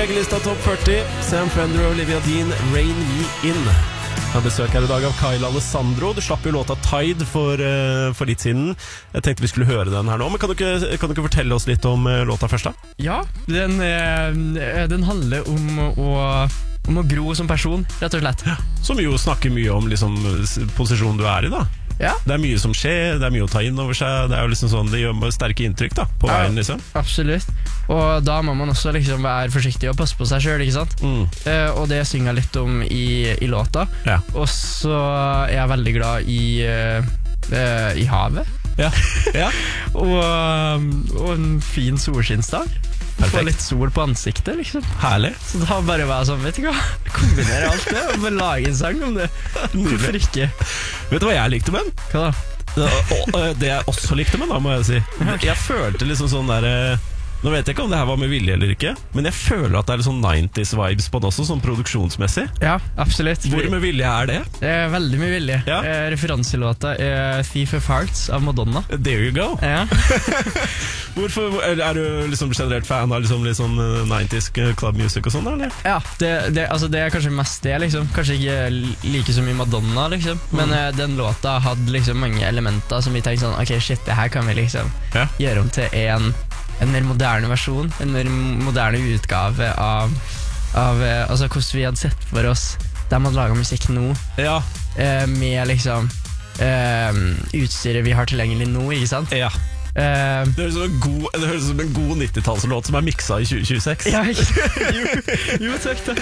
VG-lista Topp 40. Sam Fender og Olivia Dean, Rain Me In. Jeg har besøk her i dag av Kyle Alessandro. Du slapp jo låta Tide for litt siden. Jeg tenkte vi skulle høre den her nå. Men kan du ikke fortelle oss litt om låta først da? Ja, den handler om å gro som person, rett og slett. Som jo snakker mye om liksom, posisjonen du er i da. Ja. Det er mye som skjer, det er mye å ta inn over seg. Det er jo liksom sånn, det gjør sterke inntrykk da, på veien liksom. Absolutt. Og da må man også liksom være forsiktig og passe på seg selv, ikke sant? Og det synger jeg litt om i låta. Ja. Og så er jeg veldig glad i havet. Ja. Ja. og en fin solskinnsdag. Få litt sol på ansiktet, liksom. Herlig. Så da bare være sånn, vet du hva? Kombinere alt det og bare lage en sang om det. Hvorfor ikke? Vet du hva jeg likte med den? Hva da? Det jeg også likte med den, da, må jeg si. Jeg følte liksom sånn der. Nå vet jeg ikke om det her var med vilje eller ikke, men jeg føler at det er litt sånn 90s vibes på det også, sånn produksjonsmessig. Ja, absolutt. Hvor med vilje er det? Det er veldig mye vilje. Ja. Referanselåta er Thief of Hearts av Madonna. There you go. Ja. Hvorfor, er du liksom generelt fan av liksom litt sånn 90s club music og sånn, eller? Ja, det er kanskje mest det, liksom. Kanskje ikke like så mye Madonna, liksom. Men den låta hadde liksom mange elementer som vi tenkte sånn, ok, shit, det her kan vi liksom gjøre om til en mer moderne versjon, en mer moderne utgave av altså hvordan vi hadde sett for oss de hadde laget musikk nå, med liksom utstyret vi har tilgjengelig nå, ikke sant? Ja. Det høres ut som en god 90-tallslåt som er mikset i 2026. Ja, jo takk da.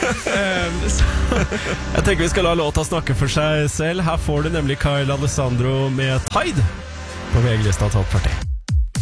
Jeg tenker vi skal la låta snakke for seg selv. Her får du nemlig Kyle Alessandro med Tide på VG-lista Topp 40.